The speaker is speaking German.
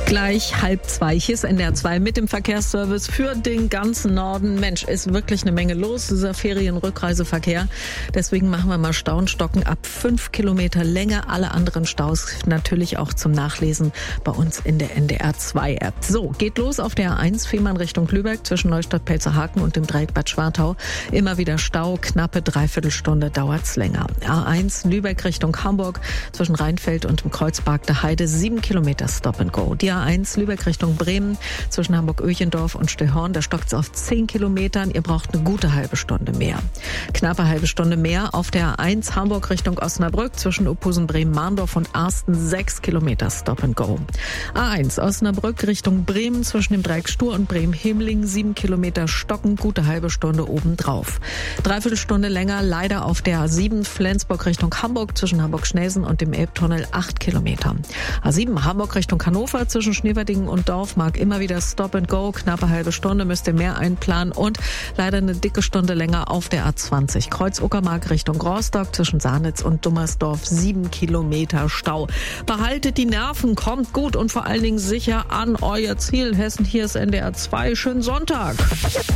Gleich 1:30. Hier ist NDR 2 mit dem Verkehrsservice für den ganzen Norden. Mensch, ist wirklich eine Menge los, dieser Ferienrückreiseverkehr. Deswegen machen wir mal Stauenstocken ab 5 Kilometer Länge. Alle anderen Staus natürlich auch zum Nachlesen bei uns in der NDR 2 App. So, geht los auf der A1 Fehmarn Richtung Lübeck zwischen Neustadt-Pelzerhaken und dem Dreieck Bad Schwartau. Immer wieder Stau, knappe Dreiviertelstunde dauert's länger. A1 Lübeck Richtung Hamburg zwischen Rheinfeld und dem Kreuzberg der Heide 7 Kilometer Stop and Go. Die A1 Lübeck Richtung Bremen zwischen Hamburg-Öchendorf und Stillhorn, da stockt's auf 10 Kilometern. Ihr braucht eine gute halbe Stunde mehr. Knappe halbe Stunde mehr auf der A1 Hamburg Richtung Osnabrück zwischen Oppusen, Bremen-Mahndorf und Arsten 6 Kilometer Stop and Go. A1 Osnabrück Richtung Bremen zwischen dem Dreieck Stur und Bremen-Hemling 7 Kilometer stocken, gute halbe Stunde obendrauf. Dreiviertelstunde länger leider auf der A7 Flensburg Richtung Hamburg zwischen Hamburg-Schnelsen und dem Elbtunnel 8 Kilometer. A7 Hamburg Richtung Hannover zwischen Schneverdingen und Dorfmark immer wieder Stop and Go, knappe halbe Stunde, müsst ihr mehr einplanen und leider eine dicke Stunde länger auf der A20 Kreuz-Uckermark Richtung Rostock zwischen Sahnitz und Dummersdorf 7 Kilometer Stau. Behaltet die Nerven, kommt gut und vor allen Dingen sicher an euer Ziel. Hessen, hier ist NDR 2. Schönen Sonntag.